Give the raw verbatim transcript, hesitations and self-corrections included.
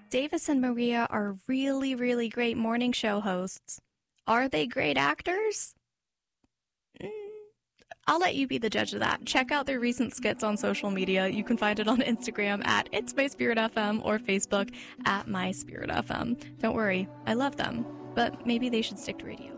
Davis and Maria are really, really great morning show hosts. Are they great actors? Mm, I'll let you be the judge of that. Check out their recent skits on social media. You can find it on Instagram at It's My Spirit F M or Facebook at My Spirit F M. Don't worry, I love them, but maybe they should stick to radio.